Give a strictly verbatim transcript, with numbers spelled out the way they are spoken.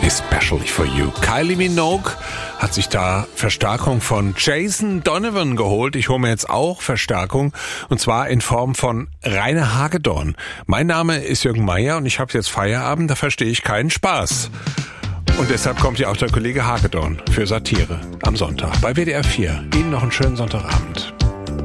Especially for you. Kylie Minogue hat sich da Verstärkung von Jason Donovan geholt. Ich hole mir jetzt auch Verstärkung, und zwar in Form von Rainer Hagedorn. Mein Name ist Jürgen Meier und ich habe jetzt Feierabend, da verstehe ich keinen Spaß. Und deshalb kommt ja auch der Kollege Hagedorn für Satire am Sonntag bei W D R vier. Ihnen noch einen schönen Sonntagabend.